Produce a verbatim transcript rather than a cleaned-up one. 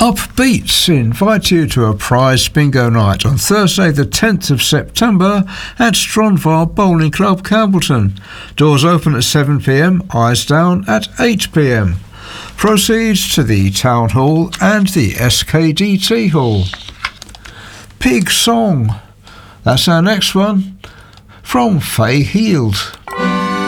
Upbeats invite you to a prize bingo night on Thursday the tenth of September at Stranraer Bowling Club, Campbellton. Doors open at seven p m, eyes down at eight p m. Proceeds to the Town Hall and the S K D T Hall. Pig Song. That's our next one from Faye Heald.